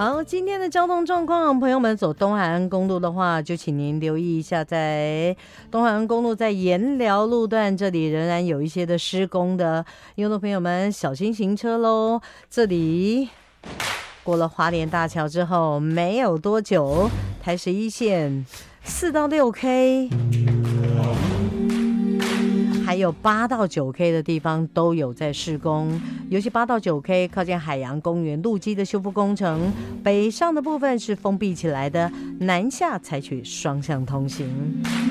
好，今天的交通状况，朋友们走东海岸公路的话，就请您留意一下，在东海岸公路在盐寮路段这里仍然有一些的施工的，用路朋友们小心行车咯。这里过了花莲大桥之后没有多久，台11线4到6 K。还有8到9 K 的地方都有在施工，尤其8到9 K 靠近海洋公园路基的修复工程，北上的部分是封闭起来的，南下采取双向通行。